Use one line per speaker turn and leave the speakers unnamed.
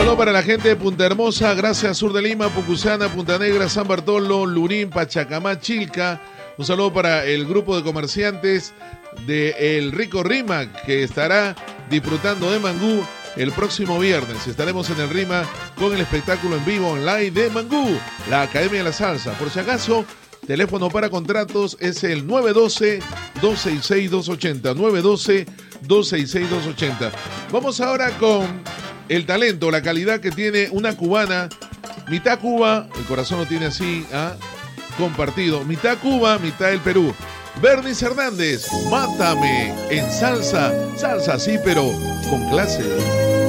saludo para la gente de Punta Hermosa, Gracias, Sur de Lima, Pucusana, Punta Negra, San Bartolo, Lurín, Pachacamá, Chilca. Un saludo para el grupo de comerciantes de El Rico Rima, que estará disfrutando de Mangú el próximo viernes. Estaremos en el Rima con el espectáculo en vivo online de Mangú, la Academia de la Salsa. Por si acaso, teléfono para contratos es el 912-266-280. 912-266-280. Vamos ahora con el talento, la calidad que tiene una cubana, mitad Cuba, el corazón lo tiene así, compartido, mitad Cuba, mitad el Perú. Bernice Hernández, Mátame en salsa, salsa sí, pero con clase.